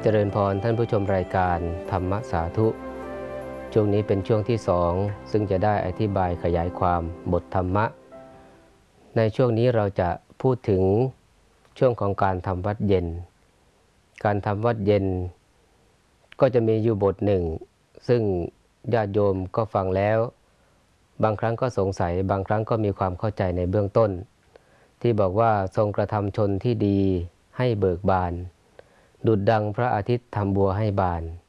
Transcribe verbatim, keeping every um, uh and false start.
เจริญพรท่านผู้ชมรายการธรรมสาธุช่วงนี้เป็นช่วงที่สองซึ่งจะได้อธิบายขยายความบทธรรมะในช่วงนี้เราจะพูดถึงช่วงของการทำวัดเย็นการทำวัดเย็นก็จะมีอยู่บทหนึ่งซึ่งญาติโยมก็ฟังแล้วบางครั้งก็สงสัยบางครั้งก็มีความเข้าใจในเบื้องต้นที่บอกว่าทรงกระทำชนที่ดีให้เบิกบานดุจดังพระอาทิตย์ทำบัวให้บาน